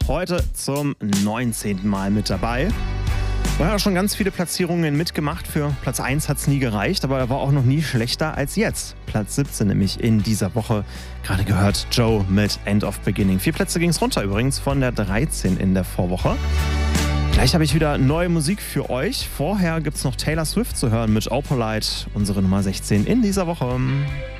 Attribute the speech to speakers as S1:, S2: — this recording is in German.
S1: heute zum 19. Mal mit dabei. Wir haben auch schon ganz viele Platzierungen mitgemacht. Für Platz 1 hat es nie gereicht, aber er war auch noch nie schlechter als jetzt. Platz 17 nämlich in dieser Woche. Gerade gehört Joe mit End of Beginning. 4 Plätze ging es runter übrigens von der 13 in der Vorwoche. Gleich habe ich wieder neue Musik für euch. Vorher gibt es noch Taylor Swift zu hören mit Opalite, unsere Nummer 16 in dieser Woche.